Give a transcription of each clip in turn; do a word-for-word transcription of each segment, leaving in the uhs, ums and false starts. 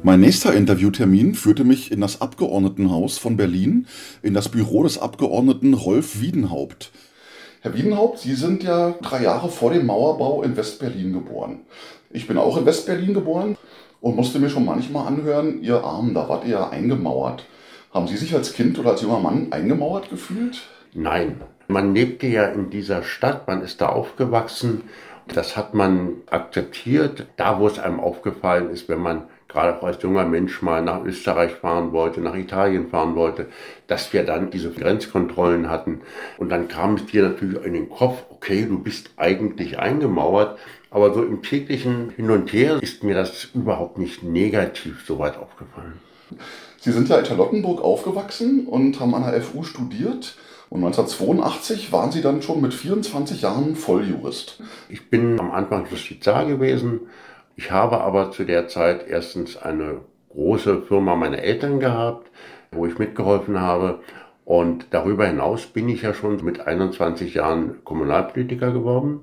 Mein nächster Interviewtermin führte mich in das Abgeordnetenhaus von Berlin, in das Büro des Abgeordneten Rolf Wiedenhaupt. Herr Wiedenhaupt, Sie sind ja drei Jahre vor dem Mauerbau in West-Berlin geboren. Ich bin auch in West-Berlin geboren und musste mir schon manchmal anhören, Ihr Arm, da wart ihr ja eingemauert. Haben Sie sich als Kind oder als junger Mann eingemauert gefühlt? Nein, man lebte ja in dieser Stadt, man ist da aufgewachsen. Das hat man akzeptiert, da wo es einem aufgefallen ist, wenn man gerade auch als junger Mensch mal nach Österreich fahren wollte, nach Italien fahren wollte, dass wir dann diese Grenzkontrollen hatten. Und dann kam es dir natürlich in den Kopf, okay, du bist eigentlich eingemauert, aber so im täglichen Hin und Her ist mir das überhaupt nicht negativ so weit aufgefallen. Sie sind ja in Charlottenburg aufgewachsen und haben an der F U studiert. Und neunzehnhundertzweiundachtzig waren Sie dann schon mit vierundzwanzig Jahren Volljurist. Ich bin am Anfang Justizar gewesen. Ich habe aber zu der Zeit erstens eine große Firma meiner Eltern gehabt, wo ich mitgeholfen habe. Und darüber hinaus bin ich ja schon mit einundzwanzig Jahren Kommunalpolitiker geworden.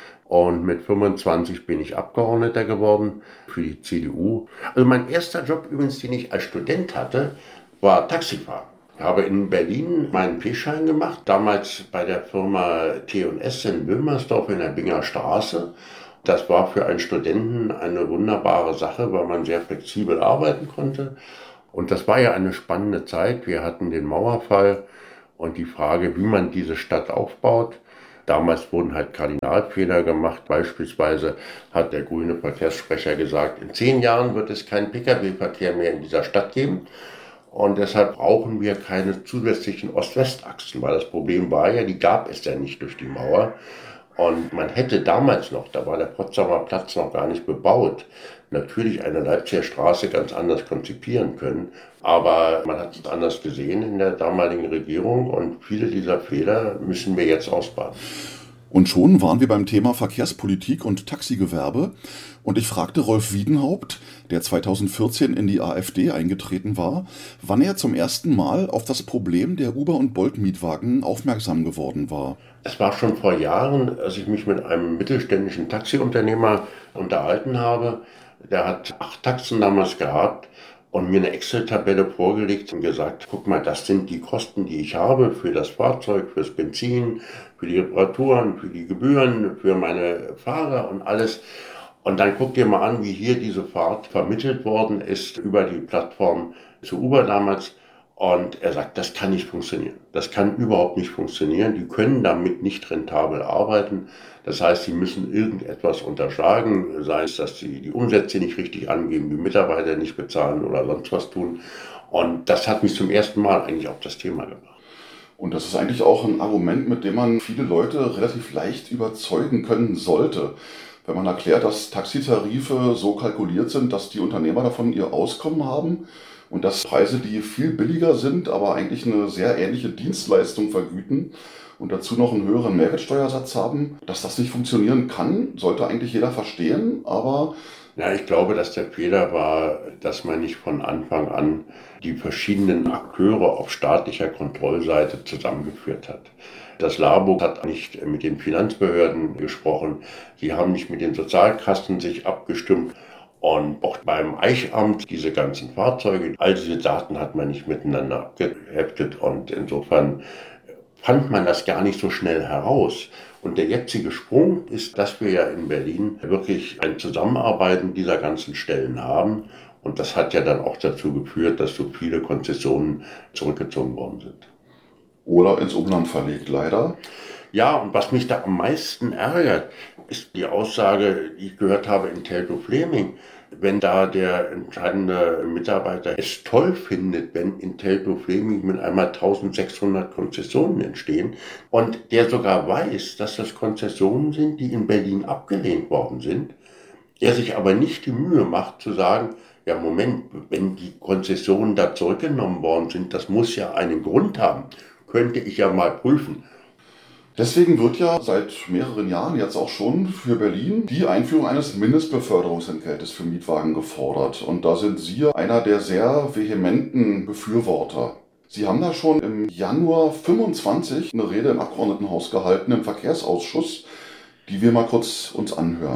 Und mit fünfundzwanzig bin ich Abgeordneter geworden für die C D U. Also mein erster Job übrigens, den ich als Student hatte, war Taxifahrer. Ich habe in Berlin meinen P-Schein gemacht, damals bei der Firma T und S in Wilmersdorf in der Binger Straße. Das war für einen Studenten eine wunderbare Sache, weil man sehr flexibel arbeiten konnte. Und das war ja eine spannende Zeit. Wir hatten den Mauerfall und die Frage, wie man diese Stadt aufbaut. Damals wurden halt Kardinalfehler gemacht. Beispielsweise hat der grüne Verkehrssprecher gesagt, in zehn Jahren wird es keinen Pkw-Verkehr mehr in dieser Stadt geben. Und deshalb brauchen wir keine zusätzlichen Ost-West-Achsen, weil das Problem war ja, die gab es ja nicht durch die Mauer. Und man hätte damals noch, da war der Potsdamer Platz noch gar nicht bebaut, natürlich eine Leipziger Straße ganz anders konzipieren können. Aber man hat es anders gesehen in der damaligen Regierung und viele dieser Fehler müssen wir jetzt ausbaden. Und schon waren wir beim Thema Verkehrspolitik und Taxigewerbe. Und ich fragte Rolf Wiedenhaupt, der zweitausendvierzehn in die AfD eingetreten war, wann er zum ersten Mal auf das Problem der Uber- und Bolt-Mietwagen aufmerksam geworden war. Es war schon vor Jahren, als ich mich mit einem mittelständischen Taxiunternehmer unterhalten habe. Der hat acht Taxen damals gehabt und mir eine Excel-Tabelle vorgelegt und gesagt, guck mal, das sind die Kosten, die ich habe für das Fahrzeug, fürs Benzin, für die Reparaturen, für die Gebühren, für meine Fahrer und alles. Und dann guck dir mal an, wie hier diese Fahrt vermittelt worden ist über die Plattform zu Uber damals. Und er sagt, das kann nicht funktionieren. Das kann überhaupt nicht funktionieren. Die können damit nicht rentabel arbeiten. Das heißt, sie müssen irgendetwas unterschlagen, sei es, dass sie die Umsätze nicht richtig angeben, die Mitarbeiter nicht bezahlen oder sonst was tun. Und das hat mich zum ersten Mal eigentlich auf das Thema gebracht. Und das ist eigentlich auch ein Argument, mit dem man viele Leute relativ leicht überzeugen können sollte. Wenn man erklärt, dass Taxitarife so kalkuliert sind, dass die Unternehmer davon ihr Auskommen haben und dass Preise, die viel billiger sind, aber eigentlich eine sehr ähnliche Dienstleistung vergüten und dazu noch einen höheren Mehrwertsteuersatz haben, dass das nicht funktionieren kann, sollte eigentlich jeder verstehen, aber... Ja, ich glaube, dass der Fehler war, dass man nicht von Anfang an die verschiedenen Akteure auf staatlicher Kontrollseite zusammengeführt hat. Das LABO hat nicht mit den Finanzbehörden gesprochen, sie haben nicht mit den Sozialkassen sich abgestimmt und auch beim Eichamt diese ganzen Fahrzeuge, all diese Daten hat man nicht miteinander abgeheftet und insofern fand man das gar nicht so schnell heraus. Und der jetzige Sprung ist, dass wir ja in Berlin wirklich ein Zusammenarbeiten dieser ganzen Stellen haben. Und das hat ja dann auch dazu geführt, dass so viele Konzessionen zurückgezogen worden sind. Oder ins Umland verlegt, leider. Ja, und was mich da am meisten ärgert, ist die Aussage, die ich gehört habe in Teltow-Fleming. Wenn da der entscheidende Mitarbeiter es toll findet, wenn in Teltow-Fleming mit einmal eintausendsechshundert Konzessionen entstehen und der sogar weiß, dass das Konzessionen sind, die in Berlin abgelehnt worden sind, der sich aber nicht die Mühe macht zu sagen, ja Moment, wenn die Konzessionen da zurückgenommen worden sind, das muss ja einen Grund haben, könnte ich ja mal prüfen. Deswegen wird ja seit mehreren Jahren jetzt auch schon für Berlin die Einführung eines Mindestbeförderungsentgeltes für Mietwagen gefordert. Und da sind Sie einer der sehr vehementen Befürworter. Sie haben da schon im Januar fünfundzwanzig eine Rede im Abgeordnetenhaus gehalten, im Verkehrsausschuss, die wir mal kurz uns anhören.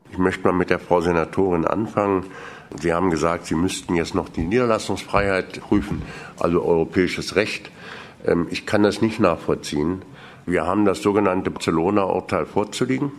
Ich möchte mal mit der Frau Senatorin anfangen. Sie haben gesagt, Sie müssten jetzt noch die Niederlassungsfreiheit prüfen, also europäisches Recht. Ich kann das nicht nachvollziehen. Wir haben das sogenannte Barcelona-Urteil vorzulegen.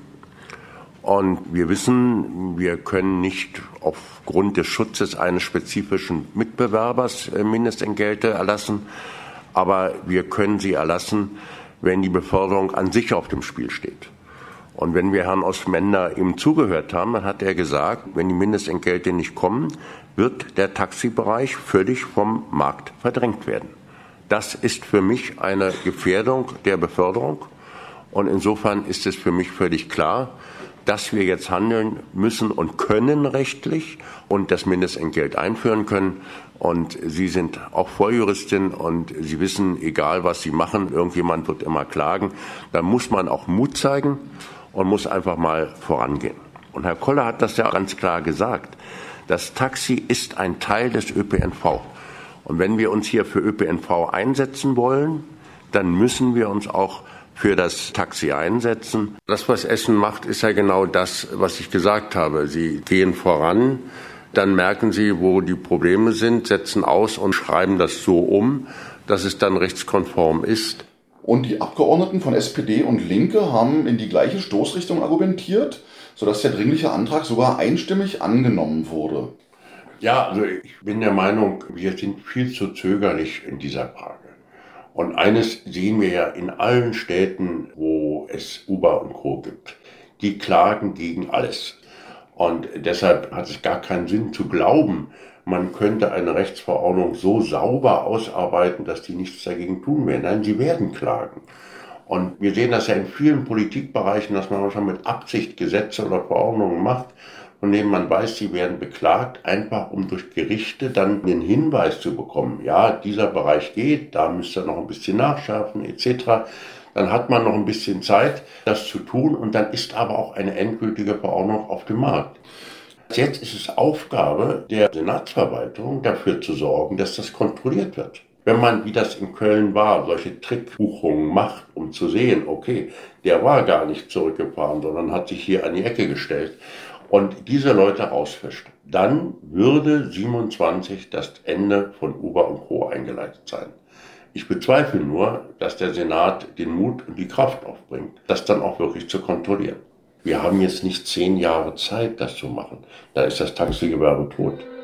Und wir wissen, wir können nicht aufgrund des Schutzes eines spezifischen Mitbewerbers Mindestentgelte erlassen, aber wir können sie erlassen, wenn die Beförderung an sich auf dem Spiel steht. Und wenn wir Herrn Ostmender eben zugehört haben, dann hat er gesagt, wenn die Mindestentgelte nicht kommen, wird der Taxibereich völlig vom Markt verdrängt werden. Das ist für mich eine Gefährdung der Beförderung. Und insofern ist es für mich völlig klar, dass wir jetzt handeln müssen und können rechtlich und das Mindestentgelt einführen können. Und Sie sind auch Volljuristin und Sie wissen, egal was Sie machen, irgendjemand wird immer klagen. Da muss man auch Mut zeigen und muss einfach mal vorangehen. Und Herr Koller hat das ja ganz klar gesagt. Das Taxi ist ein Teil des Ö P N V. Und wenn wir uns hier für Ö P N V einsetzen wollen, dann müssen wir uns auch für das Taxi einsetzen. Das, was Essen macht, ist ja genau das, was ich gesagt habe. Sie gehen voran, dann merken Sie, wo die Probleme sind, setzen aus und schreiben das so um, dass es dann rechtskonform ist. Und die Abgeordneten von S P D und Linke haben in die gleiche Stoßrichtung argumentiert, sodass der dringliche Antrag sogar einstimmig angenommen wurde. Ja, also ich bin der Meinung, wir sind viel zu zögerlich in dieser Frage. Und eines sehen wir ja in allen Städten, wo es Uber und Co. gibt. Die klagen gegen alles. Und deshalb hat es gar keinen Sinn zu glauben, man könnte eine Rechtsverordnung so sauber ausarbeiten, dass die nichts dagegen tun werden. Nein, sie werden klagen. Und wir sehen das ja in vielen Politikbereichen, dass man manchmal mit Absicht Gesetze oder Verordnungen macht, von denen man weiß, sie werden beklagt, einfach um durch Gerichte dann den Hinweis zu bekommen, ja, dieser Bereich geht, da müsst ihr noch ein bisschen nachschärfen et cetera. Dann hat man noch ein bisschen Zeit, das zu tun und dann ist aber auch eine endgültige Verordnung auf dem Markt. Jetzt ist es Aufgabe der Senatsverwaltung, dafür zu sorgen, dass das kontrolliert wird. Wenn man, wie das in Köln war, solche Trickbuchungen macht, um zu sehen, okay, der war gar nicht zurückgefahren, sondern hat sich hier an die Ecke gestellt und diese Leute rausfischt, dann würde siebenundzwanzig das Ende von Uber und Co. eingeleitet sein. Ich bezweifle nur, dass der Senat den Mut und die Kraft aufbringt, das dann auch wirklich zu kontrollieren. Wir haben jetzt nicht zehn Jahre Zeit, das zu machen. Da ist das Taxigewerbe tot.